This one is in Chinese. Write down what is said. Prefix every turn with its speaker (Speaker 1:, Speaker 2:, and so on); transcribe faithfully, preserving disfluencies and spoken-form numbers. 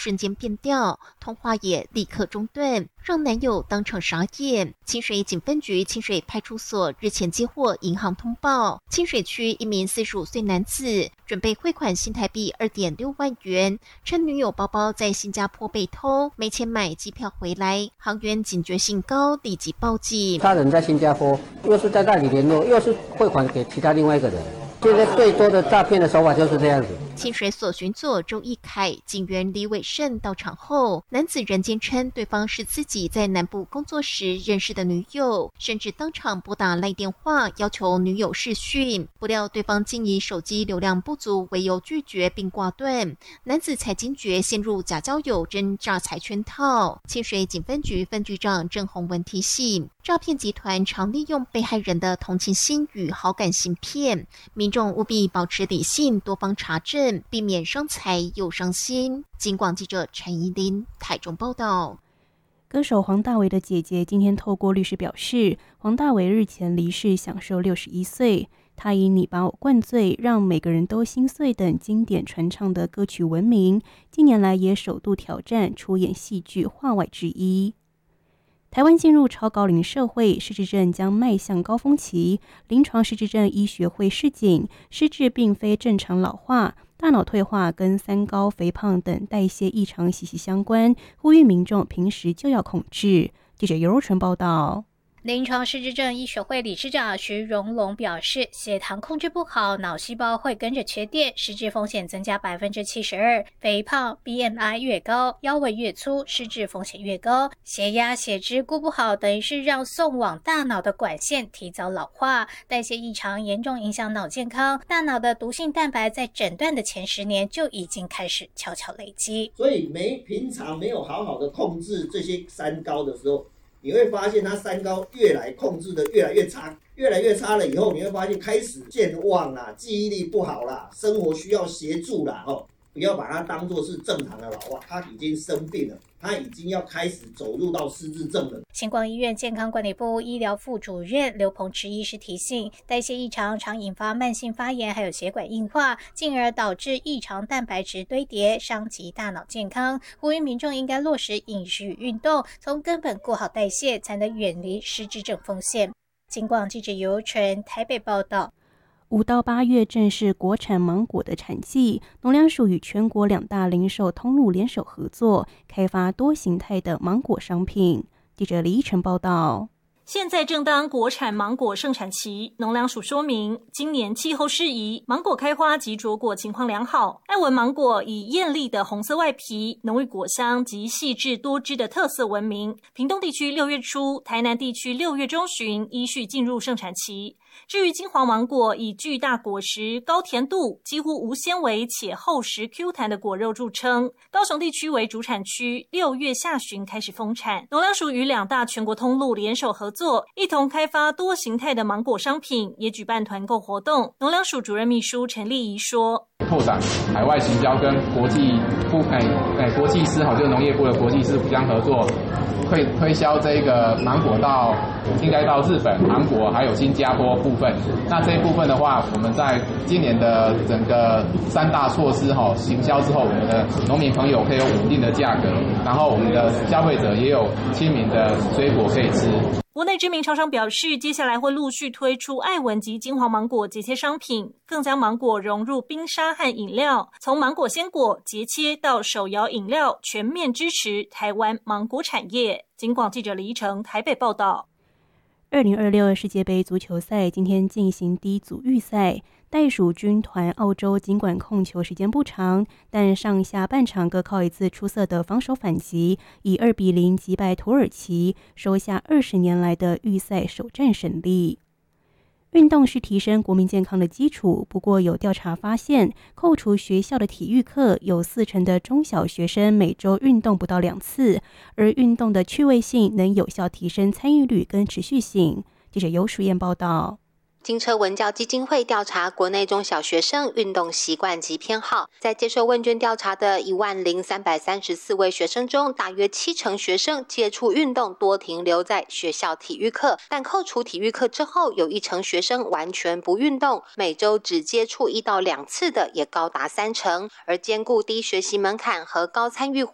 Speaker 1: 瞬间变调，通话也立刻中断，让男友当场傻眼。清水警分局清水派出所日前接获银行通报，清水区一名四十五岁男子准备汇款新台币二点六万元，称女友包包在新加坡被偷，没钱买机票回来。行员警觉性高，立即报警。
Speaker 2: 他人在新加坡，又是在那里联络，又是汇款给其他另外一个人。现在最多的诈骗的手法就是这样子。
Speaker 1: 清水所巡佐周义凯、警员李伟胜到场后，男子仍坚称对方是自己在南部工作时认识的女友，甚至当场拨打赖电话要求女友视讯。不料对方竟以手机流量不足为由拒绝并挂断，男子才惊觉陷入假交友真诈财圈套。清水警分局分局长郑宏文提醒，诈骗集团常利用被害人的同情心与好感行骗，民众务必保持理性，多方查证，避免伤财又伤心。警广记者陈怡琳台中报道。
Speaker 3: 歌手黄大炜的姐姐今天透过律师表示，黄大炜日前离世，享受六十一岁。他以你把我灌醉，让每个人都心碎等经典传唱的歌曲闻名，近年来也首度挑战出演戏剧话外之一。台湾进入超高龄社会，失智症将迈向高峰期。临床失智症医学会示警，失智并非正常老化，大脑退化跟三高、肥胖等代谢异常息息相关，呼吁民众平时就要控制。记者尤若纯报道。
Speaker 4: 临床失智症医学会理事长徐荣龙表示，血糖控制不好，脑细胞会跟着缺电，失智风险增加 百分之七十二。 肥胖 B M I 越高，腰围越粗，失智风险越高。血压血脂顾不好，等于是让送往大脑的管线提早老化，代谢异常严重影响脑健康。大脑的毒性蛋白在诊断的前十年就已经开始悄悄累积，
Speaker 5: 所以没平常没有好好的控制这些三高的时候，你会发现它三高越来控制的越来越差，越来越差了以后，你会发现开始健忘啦，记忆力不好啦，生活需要协助啦，哦，不要把它当作是正常的老化，他已经生病了，他已经要开始走入到失智症了。
Speaker 4: 星光医院健康管理部医疗副主任刘鹏池医师提醒，代谢异常常引发慢性发炎，还有血管硬化，进而导致异常蛋白质堆叠，伤及大脑健康。呼吁民众应该落实饮食与运动，从根本顾好代谢，才能远离失智症风险。金广记者尤纯台北报道。
Speaker 3: 五到八月正是国产芒果的产季，农粮署与全国两大零售通路联手合作，开发多形态的芒果商品。记者李依晨报道。
Speaker 6: 现在正当国产芒果盛产期，农粮署说明，今年气候适宜，芒果开花及着果情况良好。爱文芒果以艳丽的红色外皮、浓郁果香及细致多汁的特色闻名。屏东地区六月初，台南地区六月中旬依序进入盛产期。至于金黄芒果，以巨大果实、高甜度、几乎无纤维且厚实 Q 弹的果肉著称。高雄地区为主产区，六月下旬开始丰产。农粮署与两大全国通路联手合作，一同开发多形态的芒果商品，也举办团购活动。农粮署主任秘书陈丽仪说：
Speaker 7: 拓展海外行销跟国际部哎哎国际司好，就是农业部的国际司互相合作，推推销这个芒果到应该到日本、韩国还有新加坡部分。那这一部分的话，我们在今年的整个三大措施哈行销之后，我们的农民朋友可以有稳定的价格，然后我们的消费者也有亲民的水果可以吃。
Speaker 6: 国内知名超商表示，接下来会陆续推出爱文及金黄芒果节切商品，更将芒果融入冰沙和饮料，从芒果鲜果节切到手摇饮料，全面支持台湾芒果产业。警广记者李依成台北报道。
Speaker 3: 二零二六世界杯足球赛今天进行第一组预赛，袋鼠军团澳洲尽管控球时间不长，但上下半场各靠一次出色的防守反击，以二比零击败土耳其，收下二十年来的预赛首战胜利。运动是提升国民健康的基础，不过有调查发现，扣除学校的体育课，有四成的中小学生每周运动不到两次，而运动的趣味性能有效提升参与率跟持续性。记者尤淑燕报道。
Speaker 8: 金车文教基金会调查国内中小学生运动习惯及偏好，在接受问卷调查的一万零三百三十四位学生中，大约七成学生接触运动多停留在学校体育课，但扣除体育课之后，有一成学生完全不运动，每周只接触一到两次的也高达三成。而兼顾低学习门槛和高参与活